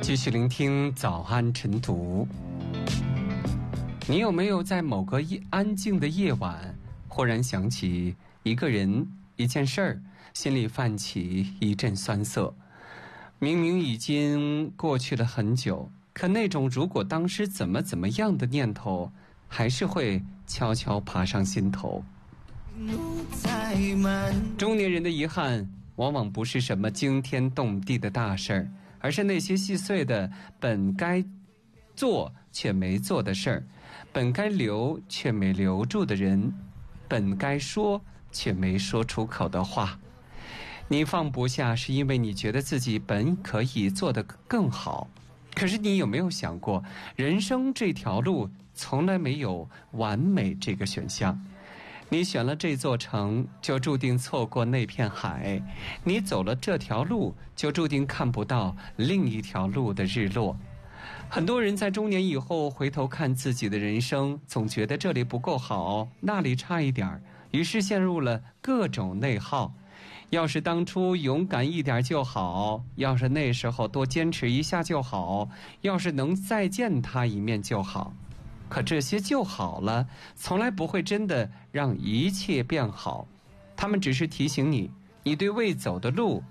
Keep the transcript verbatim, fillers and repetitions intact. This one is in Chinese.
继续聆听早安晨读。你有没有在某个安静的夜晚，忽然想起一个人、一件事儿，心里泛起一阵酸涩？明明已经过去了很久，可那种如果当时怎么怎么样的念头，还是会悄悄爬上心头。中年人的遗憾，往往不是什么惊天动地的大事儿，而是那些细碎的本该做却没做的事儿，本该留却没留住的人，本该说却没说出口的话。你放不下，是因为你觉得自己本可以做得更好。可是你有没有想过，人生这条路从来没有完美这个选项。你选了这座城，就注定错过那片海；你走了这条路，就注定看不到另一条路的日落。很多人在中年以后回头看自己的人生，总觉得这里不够好，那里差一点，于是陷入了各种内耗。要是当初勇敢一点就好，要是那时候多坚持一下就好，要是能再见他一面就好。可这些就好了，从来不会真的让一切变好。他们只是提醒你，你对未走的路